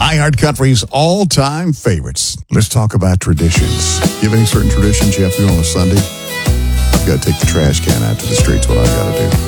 iHeartCountry's all-time favorites. Let's talk about traditions. You have any certain traditions you have to do on a Sunday? I've got to take the trash can out to the streets, what I got to do.